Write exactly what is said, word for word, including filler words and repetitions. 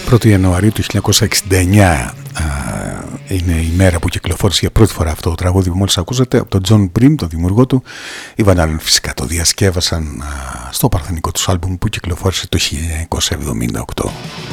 πρώτη Ιανουαρίου του χίλια εννιακόσια εξήντα εννιά α, είναι η μέρα που κυκλοφόρησε για πρώτη φορά αυτό το τραγούδι που μόλις ακούσατε από τον Τζον Μπριμ, τον δημιουργό του. Οι Van Halen φυσικά το διασκεύασαν α, στο παρθενικό τους άλμπουμ που κυκλοφόρησε το χίλια εννιακόσια εβδομήντα οκτώ.